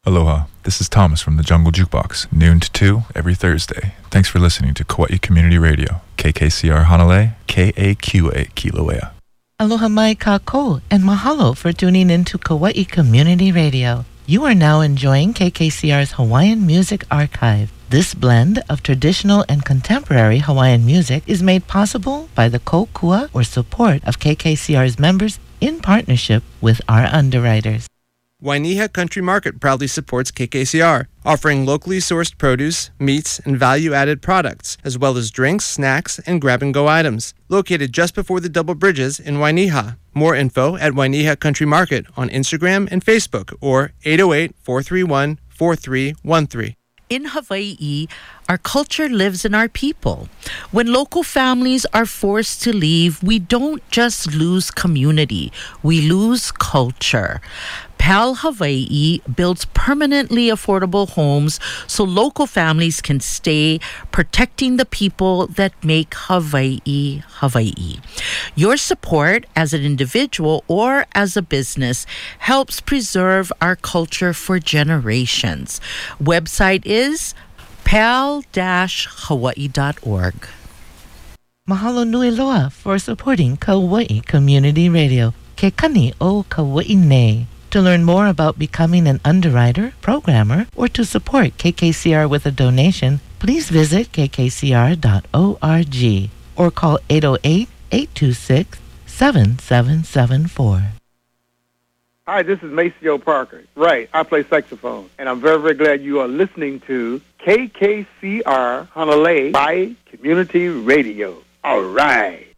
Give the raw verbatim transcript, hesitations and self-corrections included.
Aloha, this is Thomas from the Jungle Jukebox, noon to two every Thursday. Thanks for listening to Kauai Community Radio, K K C R Hanalei, K A Q A Kilauea. Aloha mai kako, and mahalo for tuning into Kauai Community Radio. You are now enjoying K K C R's Hawaiian Music Archive. This blend of traditional and contemporary Hawaiian music is made possible by the kokua or support of K K C R's members in partnership with our underwriters. Wainiha Country Market proudly supports K K C R, offering locally sourced produce, meats, and value-added products, as well as drinks, snacks, and grab-and-go items. Located just before the Double Bridges in Wainiha. More info at Wainiha Country Market on Instagram and Facebook or eight oh eight, four three one, four three one three. In Hawaii, our culture lives in our people. When local families are forced to leave, we don't just lose community, we lose culture. PAL Hawaii builds permanently affordable homes so local families can stay, protecting the people that make Hawaii, Hawaii. Your support as an individual or as a business helps preserve our culture for generations. Website is pal dash hawaii dot org. Mahalo nui loa for supporting Kauai Community Radio. Ke kani o Kauai nei. To learn more about becoming an underwriter, programmer, or to support K K C R with a donation, please visit k k c r dot org or call eight oh eight, eight two six, seven seven seven four. Hi, this is Maceo Parker. Right, I play saxophone, and I'm very, very glad you are listening to K K C R Hanalei by Community Radio. All right.